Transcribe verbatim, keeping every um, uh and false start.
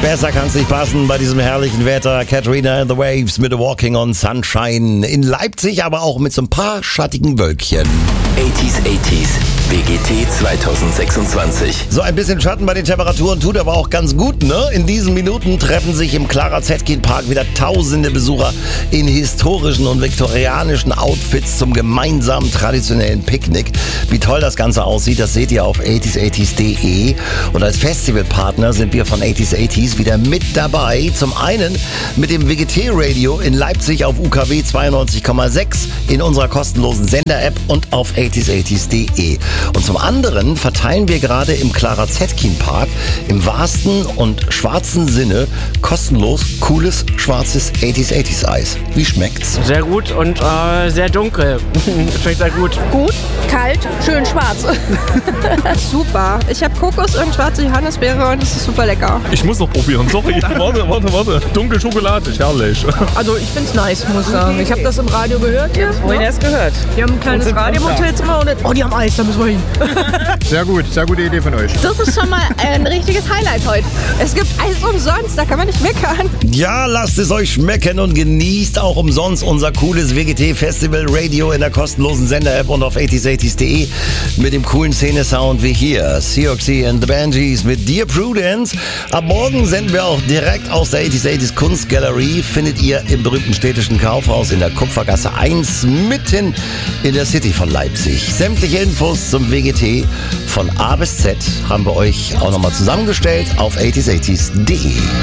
Besser kann es nicht passen bei diesem herrlichen Wetter. Katrina and the Waves mit Walking on Sunshine. In Leipzig aber auch mit so ein paar schattigen Wölkchen. achtziger, achtziger, W G T zweitausendsechsundzwanzig. So ein bisschen Schatten bei den Temperaturen tut aber auch ganz gut, ne? In diesen Minuten treffen sich im Clara Zetkin Park wieder tausende Besucher in historischen und viktorianischen Outfits zum gemeinsamen traditionellen Picknick. Wie toll das Ganze aussieht, das seht ihr auf achtziger achtziger Punkt de. Und als Festivalpartner sind wir von achtziger achtziger mit dabei. Zum einen mit dem W G T-Radio in Leipzig auf U K W zweiundneunzig Komma sechs, in unserer kostenlosen Sender-App und auf achtziger achtziger Punkt de. Und zum anderen verteilen wir gerade im Clara Zetkin Park im wahrsten und schwarzen Sinne kostenlos cooles, schwarzes achtziger achtziger Eis. Wie schmeckt's? Sehr gut und äh, sehr dunkel. Schmeckt sehr gut. Gut, kalt, schön schwarz. Super. Ich habe Kokos und schwarze Johannisbeere und es ist super lecker. Ich muss noch probieren, sorry. Warte, warte, warte. Dunkle Schokolade, herrlich. Also ich find's nice, muss ich sagen. Ich habe das im Radio gehört. Ja, Wohin erst gehört? Die haben ein kleines Radiohotelzimmer und oh, die haben Eis, da müssen wir hin. Sehr gut, sehr gute Idee von euch. Das ist schon mal ein richtiges Highlight heute. Es gibt Eis umsonst, da kann man nicht meckern. Ja, lasst es euch schmecken und genießt auch umsonst unser cooles W G T-Festival Radio in der kostenlosen Sender-App und auf achtziger achtziger Punkt de mit dem coolen Szene-Sound wie hier. Seoxy and the Banshees mit Dear Prudence. Ab morgen senden wir auch direkt aus der achtziger achtziger Kunstgalerie. Findet ihr im berühmten städtischen Kaufhaus in der Kupfergasse eins mitten in der City von Leipzig. Sämtliche Infos zum W G T von A bis Z haben wir euch auch nochmal zusammengestellt auf achtziger achtziger Punkt de.